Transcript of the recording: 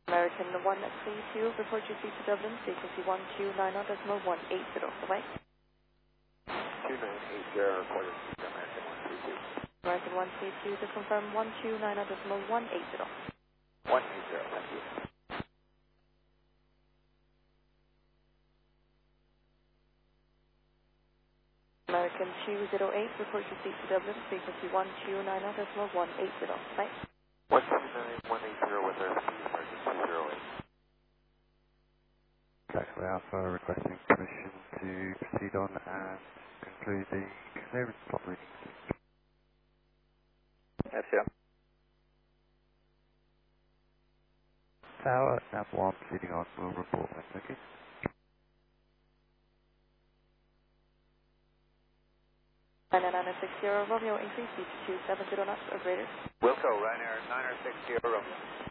American 132, report your seat to Dublin, frequency 1290.180, bye-bye. 2980, quarter seat, American 132. American 132 to confirm 1290.180. 180, thank you. American 208, report your seat to Dublin, frequency 1290.180, bye. 129180 with our speed, American 208. Taxiway Alpha requesting permission to proceed on and conclude the clearance plot reading. Yes, yeah. Tower, nav 1 proceeding on, will report, thank you. 99060, Romeo, increase seat to 270 knots or greater. Wilco, Ryanair 960 Romeo.